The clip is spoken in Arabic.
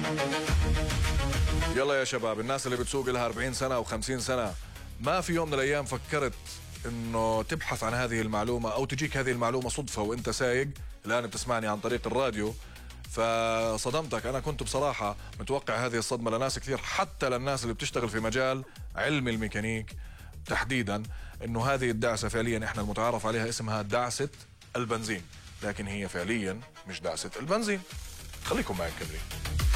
يلا يا شباب، الناس اللي بتسوق لها 40 سنة أو 50 سنة، ما في يوم من الأيام فكرت إنه تبحث عن هذه المعلومة أو تجيك هذه المعلومة صدفة وإنت سايق؟ الآن بتسمعني عن طريق الراديو فصدمتك. أنا كنت بصراحة متوقع هذه الصدمة لناس كثير، حتى للناس اللي بتشتغل في مجال علم الميكانيك تحديدا، إنه هذه الدعسة فعليا إحنا المتعارف عليها اسمها دعسة البنزين، لكن هي فعليا مش دعسة البنزين. خليكم معي مكملين.